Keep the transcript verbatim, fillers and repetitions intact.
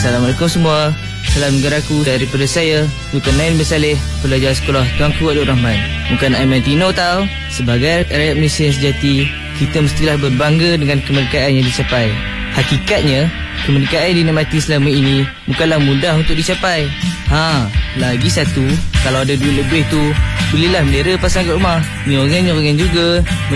Assalamualaikum semua. Salam negaraku daripada saya, Zulkarnain bin Saleh, pelajar sekolah Tuanku Abdul Rahman. Bukan Aiman Tino tau. Sebagai rakyat Malaysia yang sejati, kita mestilah berbangga dengan kemerdekaan yang dicapai. Hakikatnya, kemerdekaan yang dinikmati selama ini bukanlah mudah untuk dicapai. Ha, lagi satu, kalau ada duit lebih tu, belilah bendera pasang kat rumah. Nyorengan-nyorengan juga.